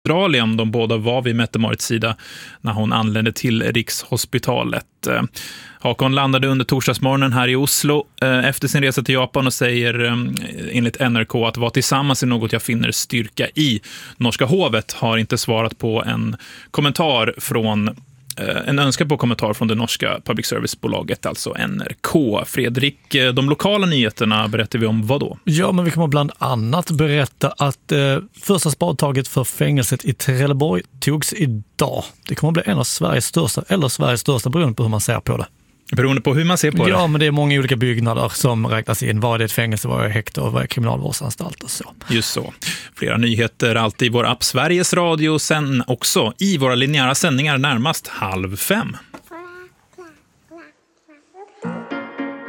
Australien. De båda var vid Mette-Marits sida när hon anlände till Rikshospitalet. Håkon landade under torsdagsmorgonen här i Oslo efter sin resa till Japan och säger enligt NRK att vara tillsammans är något jag finner styrka i. Norska hovet har inte svarat på en önskan på kommentar från det norska public service-bolaget, alltså NRK. Fredrik, de lokala nyheterna berättar vi om vad då? Ja, men vi kommer bland annat berätta att första spadtaget för fängelset i Trelleborg togs idag. Det kommer att bli en av Sveriges största beroende på hur man ser på det. Beroende på hur man ser på det? Ja, men det är många olika byggnader som räknas in. Vad är ett fängelse, vad är häkte och vad är kriminalvårdsanstalt och så. Just så. Flera nyheter alltid i vår app Sveriges Radio, sen också i våra linjära sändningar närmast 4:30.